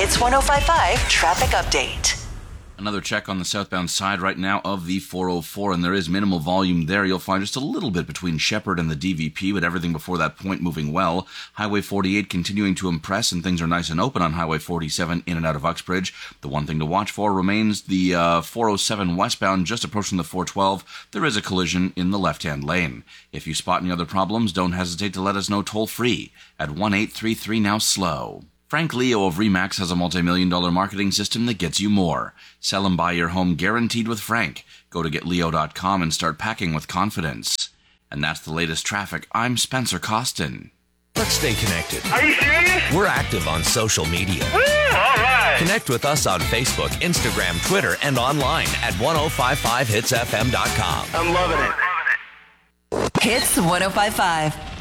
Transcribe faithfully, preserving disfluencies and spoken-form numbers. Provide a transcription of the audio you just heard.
Hits one oh five point five traffic update. Another check on the southbound side right now of the four oh four, and there is minimal volume there. You'll find just a little bit between Shepherd and the D V P, but everything before that point moving well. Highway forty-eight continuing to impress, and things are nice and open on Highway forty-seven in and out of Uxbridge. The one thing to watch for remains the uh, four oh seven westbound, just approaching the four twelve. There is a collision in the left-hand lane. If you spot any other problems, don't hesitate to let us know toll-free at one eight three three now slow. Frank Leo of RE/MAX has a multi-million dollar marketing system that gets you more. Sell and buy your home guaranteed with Frank. Go to get leo dot com and start packing with confidence. And that's the latest traffic. I'm Spencer Costin. Let's stay connected. Are you serious? We're active on social media. Woo, all right. Connect with us on Facebook, Instagram, Twitter, and online at ten fifty-five hits f m dot com. I'm loving it. Hits one oh five point five.